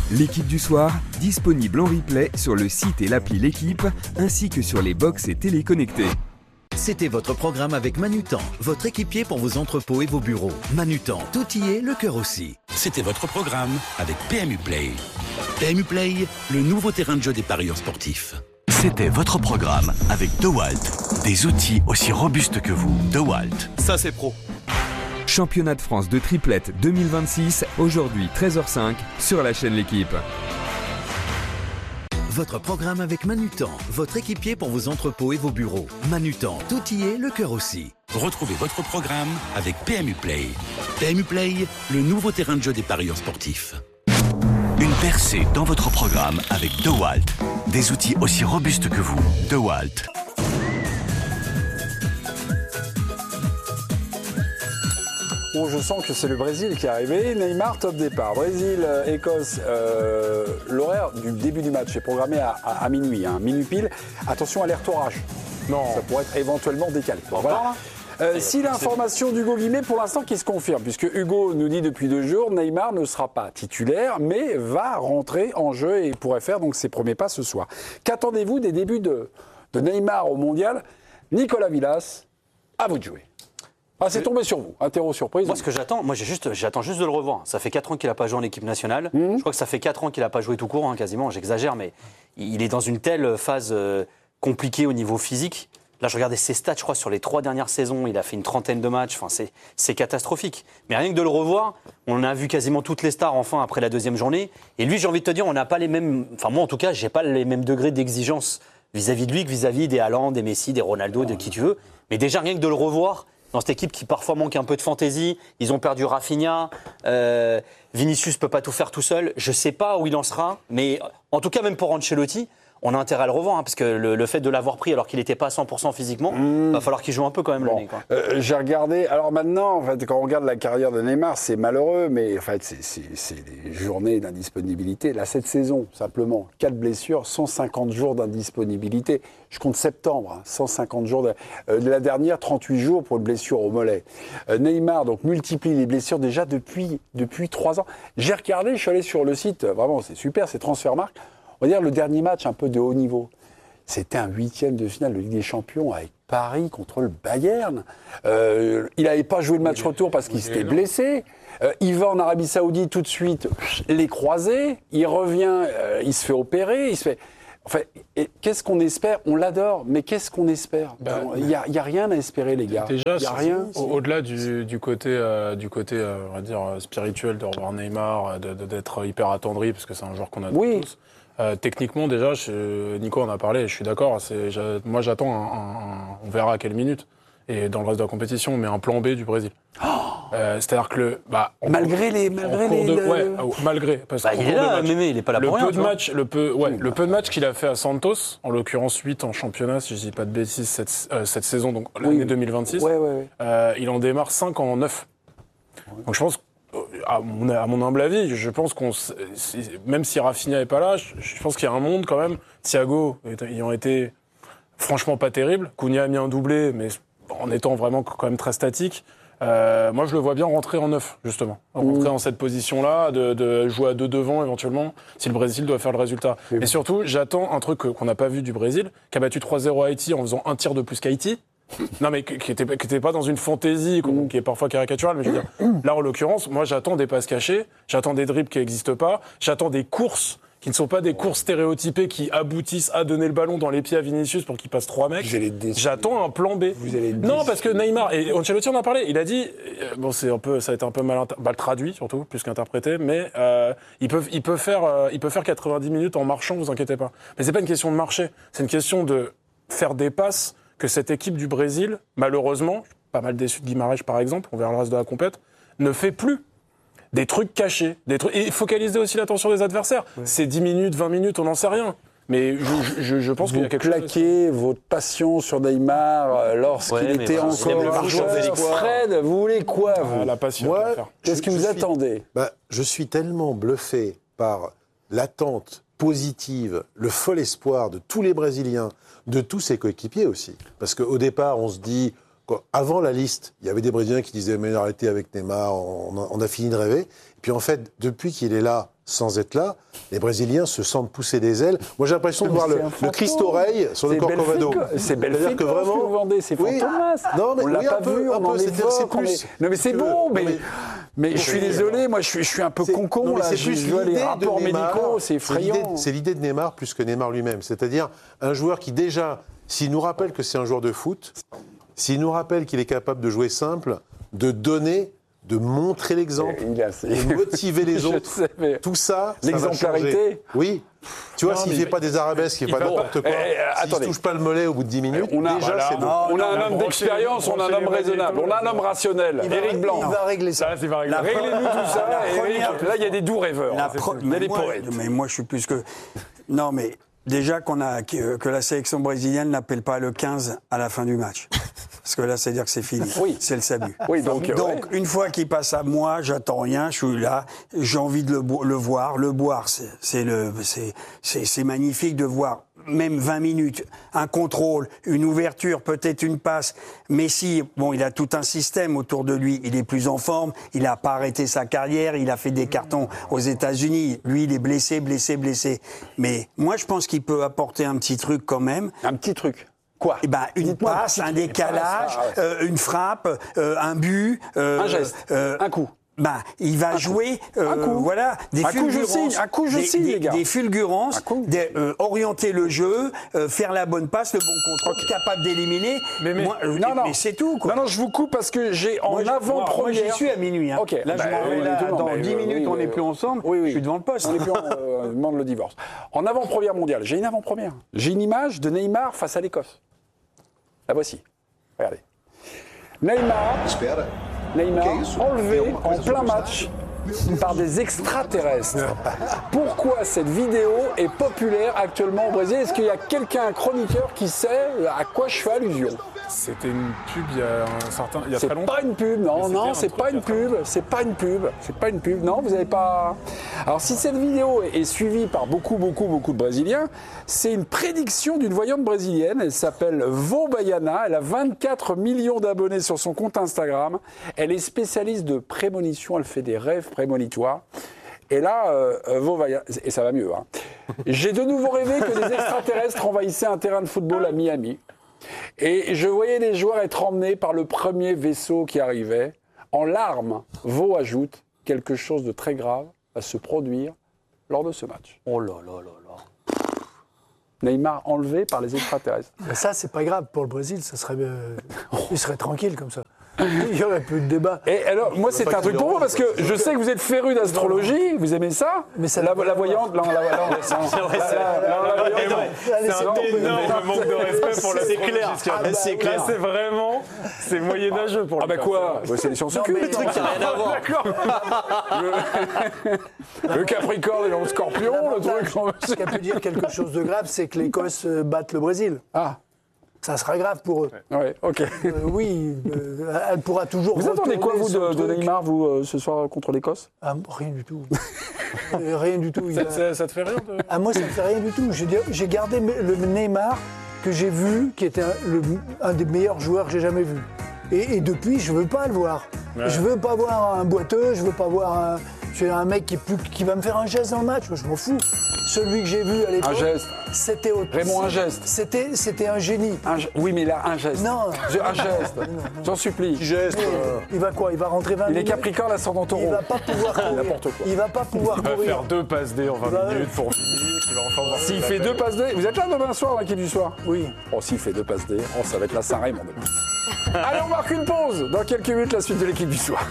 L'équipe du soir, disponible en replay sur le site et l'appli L'Équipe, ainsi que sur les box et téléconnectés. C'était votre programme avec Manutan, votre équipier pour vos entrepôts et vos bureaux. Manutan, tout y est, le cœur aussi. C'était votre programme avec PMU Play. PMU Play, le nouveau terrain de jeu des parieurs sportifs. C'était votre programme avec DeWalt. Des outils aussi robustes que vous. DeWalt. Ça, c'est pro. Championnat de France de triplette 2026, aujourd'hui 13h05 sur la chaîne L'Équipe. Votre programme avec Manutan, votre équipier pour vos entrepôts et vos bureaux. Manutan, tout y est, le cœur aussi. Retrouvez votre programme avec PMU Play. PMU Play, le nouveau terrain de jeu des parieurs sportifs. Une percée dans votre programme avec DeWalt. Des outils aussi robustes que vous. DeWalt. Bon, je sens que c'est le Brésil qui est arrivé. Neymar, top départ. Brésil-Écosse, l'horaire du début du match est programmé à minuit, minuit pile. Attention, alerte orage. Non. Ça pourrait être éventuellement décalé. Bon, voilà. Si l'information d'Hugo Guimet, pour l'instant, qui se confirme, puisque Hugo nous dit depuis 2 jours, Neymar ne sera pas titulaire, mais va rentrer en jeu et pourrait faire donc ses premiers pas ce soir. Qu'attendez-vous des débuts de Neymar au Mondial? Nicolas Villas, à vous de jouer. Ah, c'est tombé sur vous, interro surprise. Moi, ce que j'attends, j'attends juste de le revoir. Ça fait 4 ans qu'il n'a pas joué en équipe nationale. Je crois que ça fait 4 ans qu'il n'a pas joué tout court, quasiment, j'exagère, mais il est dans une telle phase compliquée au niveau physique. Là, je regardais ses stats, je crois, sur les 3 dernières saisons, il a fait une 30aine de matchs. Enfin, c'est catastrophique. Mais rien que de le revoir, on a vu quasiment toutes les stars, enfin, après la 2e journée. Et lui, j'ai envie de te dire, on n'a pas les mêmes... Enfin, moi, en tout cas, j'ai pas les mêmes degrés d'exigence vis-à-vis de lui que vis-à-vis des Haaland, des Messi, des Ronaldo, de qui tu veux. Mais déjà, rien que de le revoir... Dans cette équipe qui parfois manque un peu de fantaisie, ils ont perdu Rafinha, Vinicius peut pas tout faire tout seul. Je sais pas où il en sera, mais en tout cas même pour Ancelotti, on a intérêt à le revoir, parce que le fait de l'avoir pris alors qu'il n'était pas à 100% physiquement, va falloir qu'il joue un peu quand même le nez. J'ai regardé, alors maintenant, en fait, quand on regarde la carrière de Neymar, c'est malheureux, mais en fait, c'est des journées d'indisponibilité. Là, cette saison, simplement, 4 blessures, 150 jours d'indisponibilité. Je compte septembre, 150 jours. De la dernière, 38 jours pour une blessure au mollet. Neymar, donc, multiplie les blessures déjà depuis 3 ans. J'ai regardé, je suis allé sur le site, vraiment, c'est super, c'est Transfermarkt. On va dire le dernier match un peu de haut niveau. C'était un 8e de finale de Ligue des Champions avec Paris contre le Bayern. Il n'avait pas joué le match retour parce qu'il s'était blessé. Il va en Arabie Saoudite tout de suite, les croisés. Il revient, il se fait opérer. Enfin, qu'est-ce qu'on espère? On l'adore, mais qu'est-ce qu'on espère? Il n'y a rien à espérer, les gars. Déjà, il y a rien. Au-delà du côté, on va dire, spirituel de revoir Neymar, d'être hyper attendri, parce que c'est un joueur qu'on adore tous. Techniquement, déjà, Nico en a parlé, je suis d'accord. Moi, j'attends on verra à quelle minute, et dans le reste de la compétition, mais un plan B du Brésil. C'est-à-dire que malgré, parce il est là, Mémé, il est pas là pour rien. Le peu de matchs qu'il a fait à Santos, en l'occurrence 8 en championnat, si je dis pas de bêtises, cette saison, donc l'année 2026, il en démarre 5 en 9. Donc je pense, à mon humble avis, je pense même si Rafinha n'est pas là, je pense qu'il y a un monde quand même. Thiago ayant été franchement pas terrible, Cunha a mis un doublé, mais en étant vraiment quand même très statique. Moi, je le vois bien rentrer en 9, justement. Rentrer en cette position-là, de jouer à 2 devant, éventuellement, si le Brésil doit faire le résultat. Et surtout, j'attends un truc qu'on n'a pas vu du Brésil, qui a battu 3-0 à Haïti en faisant un tir de plus qu'Haïti. Non, mais qui était pas dans une fantaisie, qui est parfois caricaturale, mais je veux dire, là, en l'occurrence, moi, j'attends des passes cachées, j'attends des dribbles qui n'existent pas, j'attends des courses qui ne sont pas des courses stéréotypées qui aboutissent à donner le ballon dans les pieds à Vinicius pour qu'il passe 3 mecs. J'attends un plan B. Non, parce que Neymar, et Ancelotti en a parlé, il a dit, ça a été un peu mal traduit surtout, plus qu'interprété, mais il peut faire 90 minutes en marchant, vous inquiétez pas. Mais c'est pas une question de marcher, c'est une question de faire des passes que cette équipe du Brésil, malheureusement, pas mal déçu de Guimarães par exemple, on verra le reste de la compète, ne fait plus. Des trucs cachés, et focaliser aussi l'attention des adversaires. C'est 10 minutes, 20 minutes, on n'en sait rien. Mais je pense qu'il y a quelque chose... Vous claquez votre passion sur Neymar lorsqu'il était encore joueur. Fred, vous voulez quoi, vous? La passion. Moi, qu'est-ce que vous attendez? Je suis tellement bluffé par l'attente positive, le fol espoir de tous les Brésiliens, de tous ses coéquipiers aussi. Parce qu'au départ, on se dit... Avant la liste, il y avait des Brésiliens qui disaient « mais arrêtez avec Neymar, on a fini de rêver ». Et puis en fait, depuis qu'il est là, sans être là, les Brésiliens se sentent pousser des ailes. Moi, j'ai l'impression de voir le Christ-oreille sur le Corcovado. C'est Belfico que vous vendez, c'est Fantomas. Non, mais on l'a pas vu, on en évoque. Non, mais c'est bon, mais je suis désolé, moi, je suis un peu concon, là. Je vois les rapports médicaux, c'est effrayant. C'est l'idée de Neymar plus que Neymar lui-même. C'est-à-dire un joueur qui, déjà, s'il nous rappelle que c'est un joueur de foot, s'il nous rappelle qu'il est capable de jouer simple, de donner, de montrer l'exemple, de motiver les autres, tout ça, l'exemplarité. Oui. Tu vois, s'il ne fait pas des arabesques, il ne fait pas n'importe quoi, s'il ne touche pas le mollet au bout de 10 minutes, on a un homme d'expérience, on a un homme raisonnable, on a un homme rationnel, Éric Blanc. Il va régler ça. Réglez-nous tout ça. Là, il y a des doux rêveurs. Il y a des poètes. Mais moi, je suis plus que... Non, mais déjà que la sélection brésilienne n'appelle pas le 15 à la fin du match. Parce que là, c'est-à-dire que c'est fini. Oui. C'est le salut. Oui, donc une fois qu'il passe à moi, j'attends rien, je suis là, j'ai envie de le voir. Le boire, c'est magnifique de voir même 20 minutes, un contrôle, une ouverture, peut-être une passe. Messi, bon, il a tout un système autour de lui. Il est plus en forme. Il n'a pas arrêté sa carrière. Il a fait des cartons aux États-Unis. Lui, il est blessé. Mais moi, je pense qu'il peut apporter un petit truc quand même. Un petit truc. Quoi? Une passe, un décalage, une frappe, un but, un geste, un coup. Il va jouer, voilà, des fulgurances, des fulgurances, orienter le jeu, faire la bonne passe, le bon contrôle, capable d'éliminer. Mais c'est tout, quoi. Non, je vous coupe parce que j'ai en avant-première. Moi, j'y suis à minuit. Hein. Okay. Là, je m'en vais là, dans 10 minutes, on n'est plus ensemble. Je suis devant le poste. On n'est plus on demande le divorce. En avant-première mondiale, j'ai une avant-première. J'ai une image de Neymar face à l'Écosse. La voici. Regardez. Neymar enlevé en plein match par des extraterrestres. Pourquoi cette vidéo est populaire actuellement au Brésil? Est-ce qu'il y a un chroniqueur qui sait à quoi je fais allusion? C'était une pub il y a très longtemps. C'est pas une pub, non, c'est pas une pub. Non, vous n'avez pas... Alors si cette vidéo est suivie par beaucoup de Brésiliens, c'est une prédiction d'une voyante brésilienne. Elle s'appelle Vô Baiana. Elle a 24 millions d'abonnés sur son compte Instagram. Elle est spécialiste de prémonition. Elle fait des rêves prémonitoires. Et là, Vô Baiana, et ça va mieux. Hein. J'ai de nouveau rêvé que des extraterrestres envahissaient un terrain de football à Miami. Et je voyais les joueurs être emmenés par le premier vaisseau qui arrivait. En larmes, Vô ajoute quelque chose de très grave va se produire lors de ce match. Oh là là là là. Neymar enlevé par les extraterrestres. Mais ça, c'est pas grave pour le Brésil. Ça serait, il serait tranquille comme ça. Il y aurait plus de débat. Et alors, moi, c'est un truc pour vous, parce que je sais que vous êtes féru d'astrologie, vous aimez ça? Mais c'est la voyante, c'est un énorme manque de respect pour l'astrologie. C'est clair. C'est vraiment, c'est moyenâgeux pour le cas. Ah bah quoi? C'est les sciences occultes. Le truc qui n'a rien à voir. Le Capricorne et le Scorpion, le truc. Ce qui peut dire quelque chose de grave, c'est que l'Écosse batte le Brésil. Ah. Ça sera grave pour eux. Ouais, ok. Oui, elle pourra toujours. Vous attendez quoi, vous, de Neymar, vous, ce soir contre l'Écosse? Rien du tout. Rien du tout. Ça te fait rien moi, ça me fait rien du tout. J'ai gardé le Neymar que j'ai vu, qui était un des meilleurs joueurs que j'ai jamais vu. Et depuis, je veux pas le voir. Ouais. Je veux pas voir un boiteux, je veux pas voir un mec qui va me faire un geste dans le match. Moi, je m'en fous. Celui que j'ai vu à l'époque, un geste. C'était autre. Raymond, un geste. C'était un génie. Oui, mais là, un geste. Non. Un geste. J'en supplie. Geste. Il va quoi? Il va rentrer 20 minutes. Il est Capricorne, ascendant Taureau. Il va pas pouvoir courir. N'importe quoi. Il va pas pouvoir courir. Il va faire 2 passes D en 20 minutes pour finir. S'il fait 2 passes D, vous êtes là demain soir dans l'équipe du soir? Oui. Oh, s'il fait 2 passes D, ça va être la Saint-Raymond demain. Allez, on marque une pause. Dans quelques minutes, la suite de l'équipe du soir.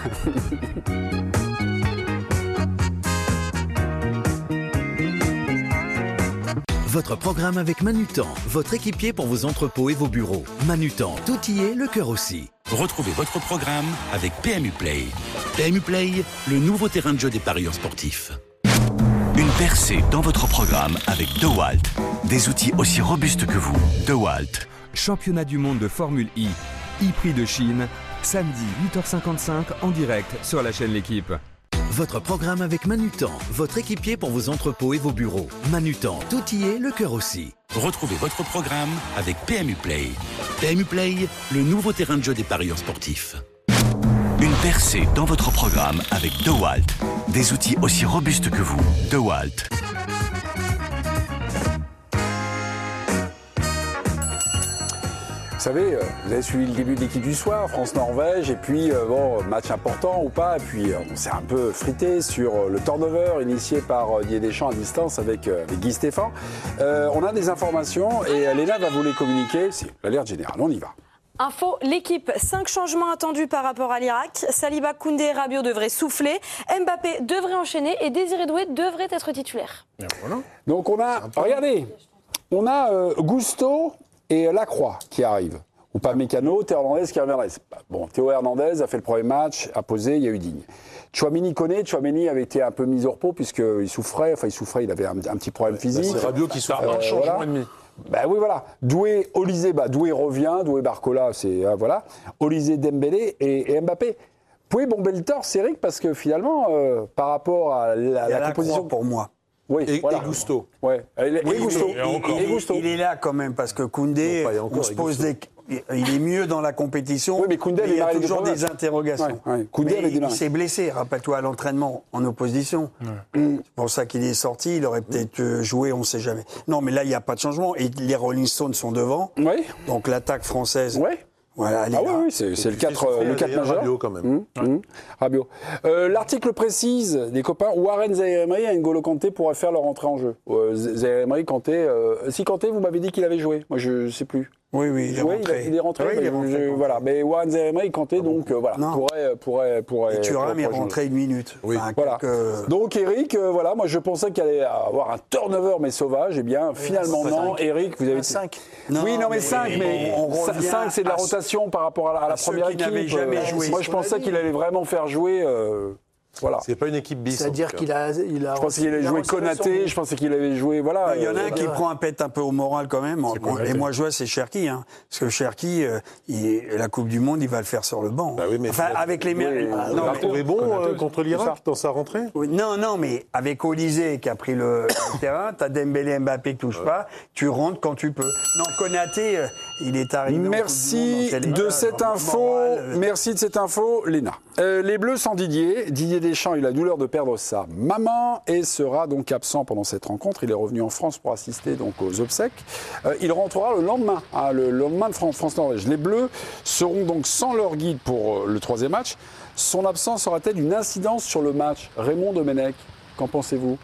Votre programme avec Manutan, votre équipier pour vos entrepôts et vos bureaux. Manutan, tout y est, le cœur aussi. Retrouvez votre programme avec PMU Play. PMU Play, le nouveau terrain de jeu des parieurs sportifs. Une percée dans votre programme avec DeWalt. Des outils aussi robustes que vous. DeWalt. Championnat du monde de Formule I. E-Prix de Chine. Samedi 8h55 en direct sur la chaîne L'Équipe. Votre programme avec Manutan, votre équipier pour vos entrepôts et vos bureaux. Manutan, tout y est, le cœur aussi. Retrouvez votre programme avec PMU Play. PMU Play, le nouveau terrain de jeu des parieurs sportifs. Une percée dans votre programme avec DeWalt. Des outils aussi robustes que vous. DeWalt. Vous savez, vous avez suivi le début de l'équipe du soir, France-Norvège, et puis, match important ou pas, et puis on s'est un peu frité sur le turnover initié par Didier Deschamps à distance avec Guy Stéphane. On a des informations et Léna va vous les communiquer. C'est l'alerte générale, on y va. Info, l'équipe, 5 changements attendus par rapport à l'Irak. Saliba, Koundé et Rabiot devraient souffler. Mbappé devrait enchaîner et Désiré Doué devrait être titulaire. Voilà. Donc on a, regardez, on a Gusto et Lacroix qui arrivent. Ou pas Mécano, Théo Hernandez qui reviendrait. Bon, Théo Hernandez a fait le premier match, a posé, il y a eu Digne. Tchouaméni connaît, Tchouaméni avait été un peu mis au repos puisqu'il souffrait, il avait un petit problème physique. C'est Rabiot qui souffre. Un changement et demi. Ben oui, voilà. Doué, Olysée, Doué revient, Doué Barcola, c'est voilà. Olysée, Dembélé et Mbappé. Vous pouvez bomber le torse, Eric, parce que finalement, par rapport à la composition pour moi. Oui, et Gusto. Ouais. Gusto. Il est là quand même parce que Koundé, on se pose il est mieux dans la compétition. Oui, mais Koundé, il y a toujours des interrogations. Koundé il s'est blessé, rappelle-toi, à l'entraînement en opposition. C'est pour ça qu'il est sorti. Il aurait peut-être joué, on ne sait jamais. Non, mais là, il n'y a pas de changement. Et les Rolling Stones sont devant. Oui. Donc l'attaque française. Oui. Voilà, oui, c'est le 4 majeur. Rabiot quand même. Rabiot. L'article précise, des copains, Warren, Zaïre Emery et N'Golo Kanté pourraient faire leur entrée en jeu. Zaïre Emery, Kanté. Si Kanté, vous m'avez dit qu'il avait joué. Moi, je ne sais plus. Oui, il est rentré. Il est rentré. Oui, il est rentré. Voilà. Mais Warren, Zaïre Emery, Kanté, donc voilà, pourrait. Et Thuram est rentré une minute. Oui. Enfin, voilà. Donc Eric, voilà, moi je pensais qu'il allait avoir un turnover mais sauvage. Eh bien, finalement non. Eric, vous avez 5. Oui, non mais 5, mais 5 c'est de la rotation par rapport à la première équipe. Jamais joué. Moi je pensais qu'il allait vraiment faire jouer. Voilà. C'est pas une équipe bis. C'est-à-dire qu'il a. Je pensais qu'il allait jouer Konaté, je pensais qu'il avait joué. Voilà. Il y en a un qui prend un pet un peu au moral quand même. Et moi, je vois, c'est Cherki. Hein. Parce que Cherki, la Coupe du Monde, il va le faire sur le banc. Bah oui, mais enfin, avec les. Il a trouvé bon contre l'Irak dans sa rentrée. Non, mais avec Olysée qui a pris le terrain, t'as Dembélé, Mbappé qui touche pas, tu rentres quand tu peux. Non, Konaté, il est arrivé. Merci de cette info. Merci de cette info, Léna. Les Bleus sans Didier Deschamps a eu la douleur de perdre sa maman et sera donc absent pendant cette rencontre. Il est revenu en France pour assister donc aux obsèques. Il rentrera le lendemain, le lendemain de France-Norvège. Les Bleus seront donc sans leur guide pour le troisième match. Son absence aura-t-elle une incidence sur le match? Raymond Domenech, qu'en pensez-vous?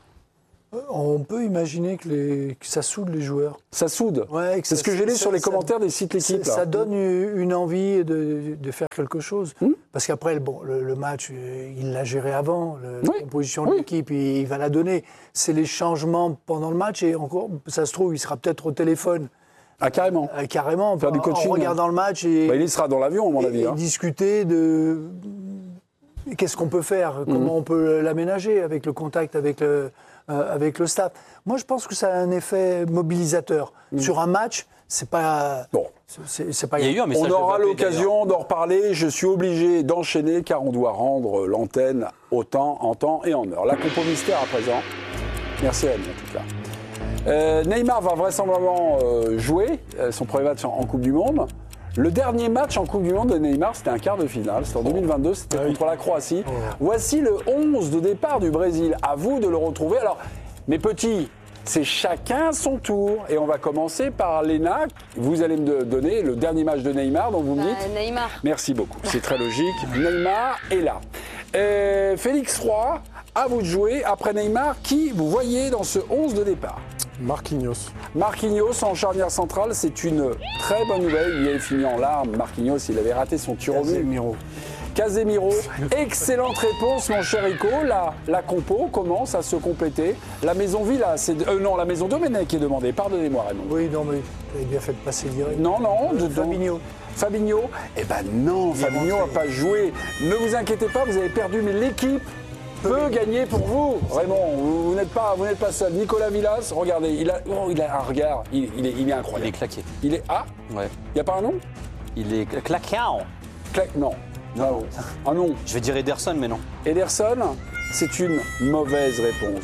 On peut imaginer que ça soude les joueurs. Ça soude. Ouais, c'est ce que j'ai lu sur les commentaires des sites L'équipe. Ça donne une envie de faire quelque chose. Parce qu'après, le match, il l'a géré avant. La composition de l'équipe, il va la donner. C'est les changements pendant le match. Et encore, ça se trouve, il sera peut-être au téléphone. Ah, carrément. Carrément. Faire du coaching. En regardant le match. Il sera dans l'avion, à mon avis. Et discuter de... Qu'est-ce qu'on peut faire? Comment on peut l'aménager avec le contact avec le staff. Moi, je pense que ça a un effet mobilisateur. Sur un match, c'est pas... Bon. C'est pas... On aura l'occasion d'en reparler. Je suis obligé d'enchaîner car on doit rendre l'antenne en temps et en heure. La compo mystère à présent. Merci Anne, en tout cas. Neymar va vraisemblablement jouer son premier match en Coupe du Monde. Le dernier match en Coupe du Monde de Neymar, c'était un quart de finale. C'était en 2022, c'était contre la Croatie. Voici le 11 de départ du Brésil. À vous de le retrouver. Alors, mes petits, c'est chacun son tour. Et on va commencer par Léna. Vous allez me donner le dernier match de Neymar, dont vous me dites. Neymar. Merci beaucoup. C'est très logique. Neymar est là. Félix Roy, à vous de jouer. Après Neymar, qui vous voyez dans ce 11 de départ? Marquinhos en charnière centrale, c'est une très bonne nouvelle. Il est fini en larmes. Marquinhos, il avait raté son tir au but. Casemiro, excellente réponse, mon cher Rico. La compo commence à se compléter. La maison Villa, la maison Domenech qui est demandée. Pardonnez-moi, Raymond. Oui, non, mais vous avez bien fait de passer direct. Non, Fabinho. Eh ben non, Fabinho n'a pas joué. Ne vous inquiétez pas, vous avez perdu, mais l'équipe peut gagner pour vous. Raymond, vous n'êtes pas seul. Nicolas Villas, regardez, il a un regard, il est incroyable. Il est claqué. Il est Ouais. Il n'y a pas un nom? Il est claquant. Non. Un nom. Je vais dire Ederson, mais non. Ederson, c'est une mauvaise réponse.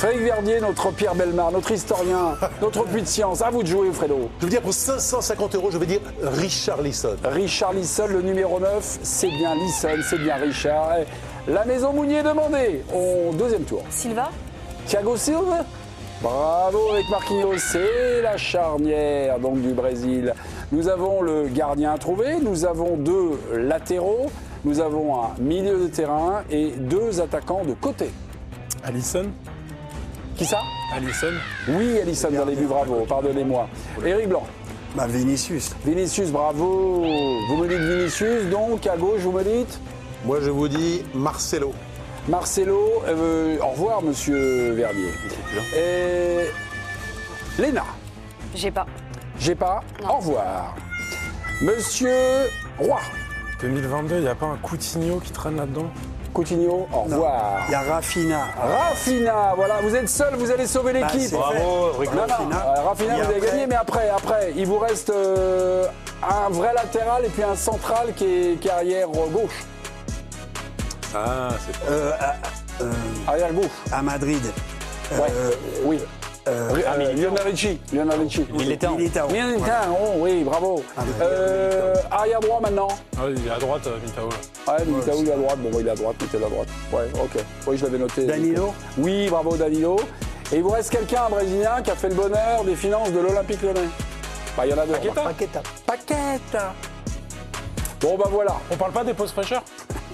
Frédéric Verdier, notre Pierre Bellemare, notre historien, notre puits de science. À vous de jouer, Fredo. Je veux dire, pour 550 €, je vais dire Richarlison. Richarlison, le numéro 9, c'est bien Lisson, c'est bien Richard. La Maison Mounier demandée au deuxième tour. Silva. Thiago Silva. Bravo avec Marquinhos, c'est la charnière donc du Brésil. Nous avons le gardien à trouver, nous avons 2 latéraux, nous avons un milieu de terrain et 2 attaquants de côté. Alisson. Qui ça? Alisson. Oui, Alisson dans les buts, bravo, pardonnez-moi. Éric Blanc. Vinicius. Vinicius, bravo. Vous me dites Vinicius, donc à gauche, vous me dites? Moi, je vous dis Marcelo. Marcelo, au revoir, monsieur Verdier. Et Léna. J'ai pas. J'ai pas. Non. Au revoir. Monsieur Roy. 2022, il n'y a pas un Coutinho qui traîne là-dedans? Coutinho, au revoir. Il y a Rafinha. Rafinha, voilà, vous êtes seul, vous allez sauver l'équipe. Bravo, Rafinha, vous avez gagné, mais après, il vous reste un vrai latéral et puis un central qui est arrière gauche. Ah, c'est Arrière gauche. À Madrid. Oui. Lionel Richie. Militao. Oh oui, bravo. Arrière droit maintenant. Ah, il est à droite, Militao. Ouais, Militao, il est à droite. Bon, il est à droite, mettez-le à droite. Ouais, ok. Oui, je l'avais noté. Danilo. Oui, bravo Danilo. Et il vous reste quelqu'un, un Brésilien, qui a fait le bonheur des finances de l'Olympique Lyonnais. Bah, il y en a 2. Paqueta. Bon, bah voilà. On parle pas des pauses fraîcheurs?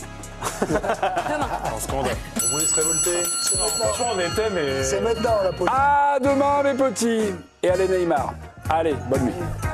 Un scandale. On vous laisse révolter. Franchement, on était, mais. C'est maintenant la pause. À demain, mes petits. Et allez, Neymar. Allez, bonne nuit.